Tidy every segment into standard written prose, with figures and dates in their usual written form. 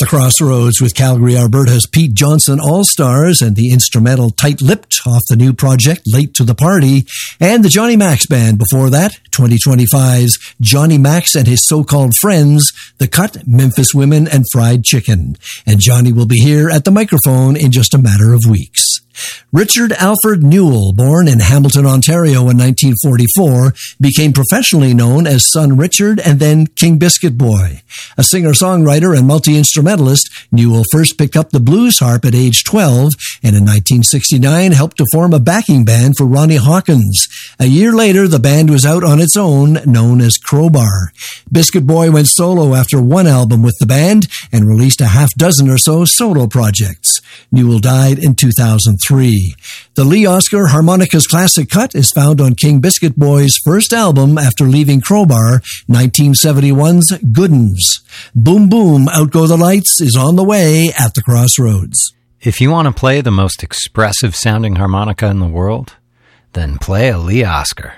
Crossroads with Calgary, Alberta's Pete Johnson All-Stars and the instrumental Tight-Lipped off the new project Late to the Party, and the Johnny Max Band before that, 2025's Johnny Max and his so-called friends, The Cut, Memphis Women, and Fried Chicken. And Johnny will be here at the microphone in just a matter of weeks. Richard Alfred Newell, born in Hamilton, Ontario in 1944, became professionally known as Son Richard and then King Biscuit Boy. A singer-songwriter and multi-instrumentalist, Newell first picked up the blues harp at age 12 and in 1969 helped to form a backing band for Ronnie Hawkins. A year later, the band was out on its own, known as Crowbar. Biscuit Boy went solo after one album with the band and released a half dozen or so solo projects. Newell died in 2003. The Lee Oscar Harmonicas Classic Cut is found on King Biscuit Boy's first album after leaving Crowbar, 1971's Good'uns. Boom Boom, Out Go the Lights is on the way at the Crossroads. If you want to play the most expressive sounding harmonica in the world, then play a Lee Oscar.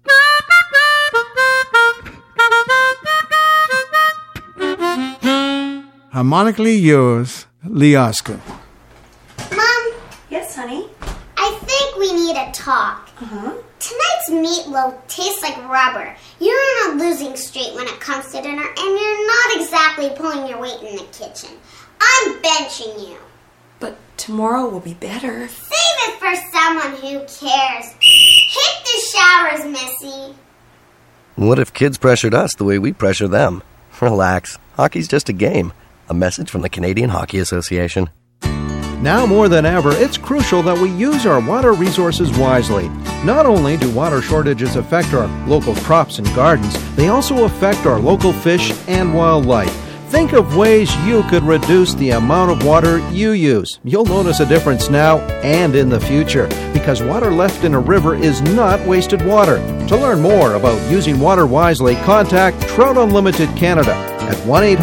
Harmonically yours, Lee Oscar. Mom? Yes, honey? I think we need a talk. Tonight's meatloaf tastes like rubber. You're on a losing streak when it comes to dinner, and you're not exactly pulling your weight in the kitchen. I'm benching you. But tomorrow will be better. Save it for someone who cares. Hit the showers, Missy. What if kids pressured us the way we pressure them? Relax. Hockey's just a game. A message from the Canadian Hockey Association. Now more than ever, it's crucial that we use our water resources wisely. Not only do water shortages affect our local crops and gardens, they also affect our local fish and wildlife. Think of ways you could reduce the amount of water you use. You'll notice a difference now and in the future, because water left in a river is not wasted water. To learn more about using water wisely, contact Trout Unlimited Canada at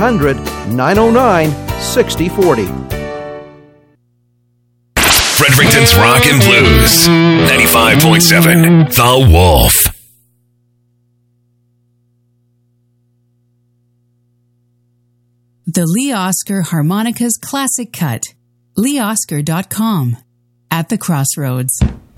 1-800-909-6040. Fredericton's Rock and Blues, 95.7, The Wolf. The Lee Oscar Harmonicas Classic Cut. LeeOscar.com. At the Crossroads.